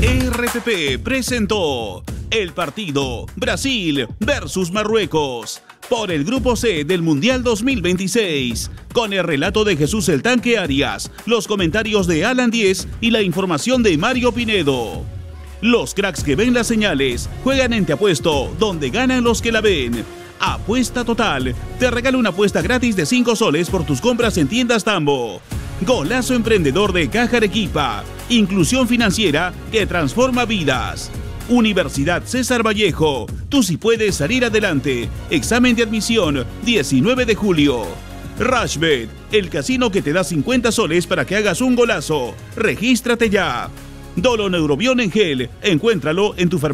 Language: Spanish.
RPP presentó el partido Brasil versus Marruecos por el Grupo C del Mundial 2026, con el relato de Jesús el Tanque Arias, los comentarios de Alan Díez y la información de Mario Pinedo. Los cracks que ven las señales juegan en Te Apuesto, donde ganan los que la ven. Apuesta Total te regala una apuesta gratis de 5 soles por tus compras en tiendas Tambo. Golazo Emprendedor de Caja Arequipa. Inclusión financiera que transforma vidas. Universidad César Vallejo. Tú sí puedes salir adelante. Examen de admisión 19 de julio. Rushbet, el casino que te da 50 soles para que hagas un golazo. Regístrate ya. Doloneurobión en gel. Encuéntralo en tu farmacia.